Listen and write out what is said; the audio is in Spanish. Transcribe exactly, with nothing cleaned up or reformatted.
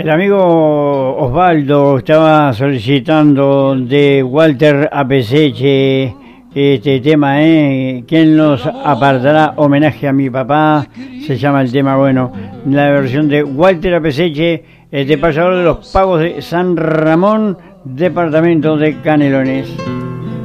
El amigo Osvaldo estaba solicitando de Walter Apeseche este tema, ¿eh? ¿Quién nos apartará? Homenaje a mi papá, se llama el tema, bueno, la versión de Walter Apeseche, este pasador de los pagos de San Ramón, departamento de Canelones.